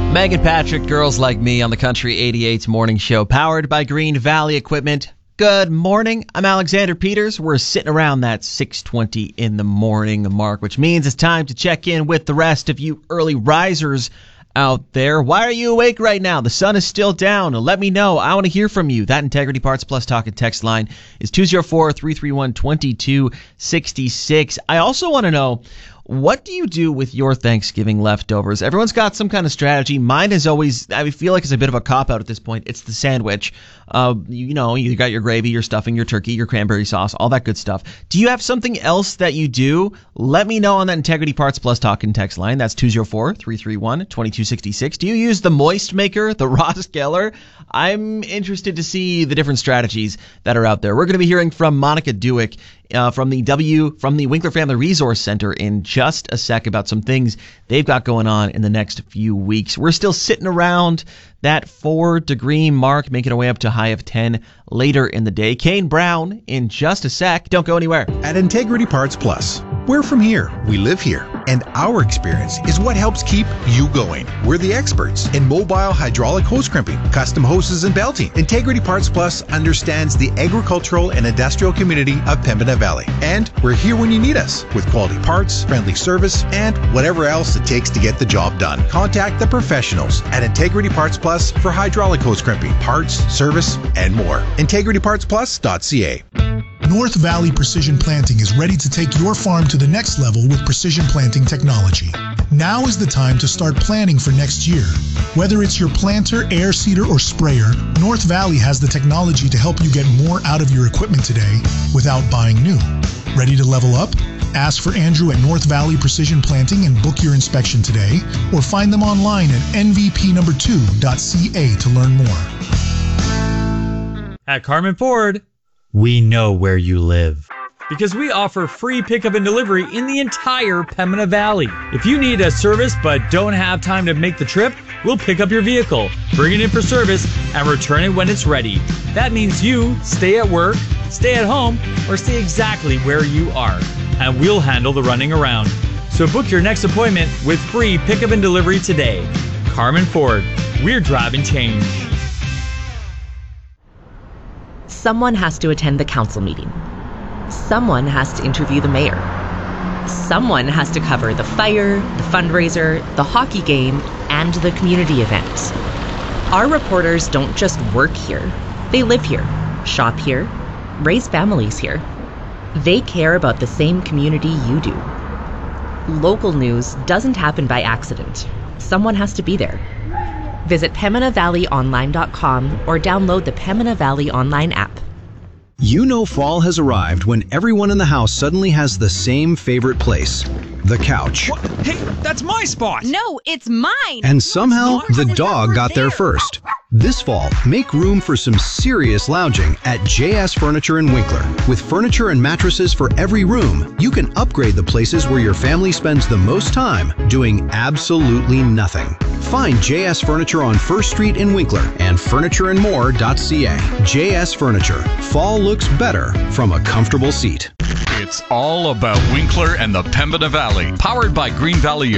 Megan Patrick, Girls Like Me on the Country 88's morning show, powered by Green Valley Equipment. Good morning. I'm Alexander Peters. We're sitting around that 6:20 in the morning mark, which means it's time to check in with the rest of you early risers out there. Why are you awake right now? The sun is still down. Let me know. I want to hear from you. That Integrity Parts Plus talk and text line is 204-331-2266. I also want to know, what do you do with your Thanksgiving leftovers? Everyone's got some kind of strategy. Mine is always, I feel like it's a bit of a cop-out at this point. It's the sandwich. You got your gravy, your stuffing, your turkey, your cranberry sauce, all that good stuff. Do you have something else that you do? Let me know on that Integrity Parts Plus talk and text line. That's 204-331-2266. Do you use the Moist Maker, the Ross Geller? I'm interested to see the different strategies that are out there. We're going to be hearing from Monica Dewick from the Winkler Family Resource Center in just a sec about some things they've got going on in the next few weeks. We're still sitting around that 4-degree mark, making our way up to a high of 10 later in the day. Kane Brown in just a sec. Don't go anywhere. At Integrity Parts Plus, we're from here, we live here, and our experience is what helps keep you going. We're the experts in mobile hydraulic hose crimping, custom hoses and belting. Integrity Parts Plus understands the agricultural and industrial community of Pembina Valley. And we're here when you need us, with quality parts, friendly service, and whatever else it takes to get the job done. Contact the professionals at Integrity Parts Plus for hydraulic hose crimping, parts, service, and more. IntegrityPartsPlus.ca. North Valley Precision Planting is ready to take your farm to the next level with precision planting technology. Now is the time to start planning for next year. Whether it's your planter, air seeder, or sprayer, North Valley has the technology to help you get more out of your equipment today without buying new. Ready to level up? Ask for Andrew at North Valley Precision Planting and book your inspection today, or find them online at nvp2.ca to learn more. At Carmen Ford, we know where you live, because we offer free pickup and delivery in the entire Pembina Valley. If you need a service but don't have time to make the trip, we'll pick up your vehicle, bring it in for service, and return it when it's ready. That means you stay at work, stay at home, or stay exactly where you are, and we'll handle the running around. So book your next appointment with free pickup and delivery today. Carmen Ford, we're driving change. Someone has to attend the council meeting. Someone has to interview the mayor. Someone has to cover the fire, the fundraiser, the hockey game, and the community event. Our reporters don't just work here. They live here, shop here, raise families here. They care about the same community you do. Local news doesn't happen by accident. Someone has to be there. Visit PembinaValleyOnline.com or download the Pembina Valley Online app. You know fall has arrived when everyone in the house suddenly has the same favorite place, the couch. What? Hey, that's my spot! No, it's mine! And somehow, the dog got there first. This fall, make room for some serious lounging at JS Furniture in Winkler. With furniture and mattresses for every room, you can upgrade the places where your family spends the most time doing absolutely nothing. Find JS Furniture on 1st Street in Winkler and furnitureandmore.ca. JS Furniture. Fall looks better from a comfortable seat. It's all about Winkler and the Pembina Valley. Powered by Green Valley